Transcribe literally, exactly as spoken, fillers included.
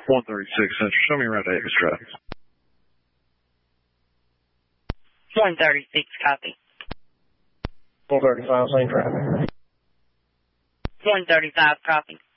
one thirty-six Central. Show me around Davis traffic. one thirty-six, copy. one thirty-five, same traffic. one thirty-five, copy.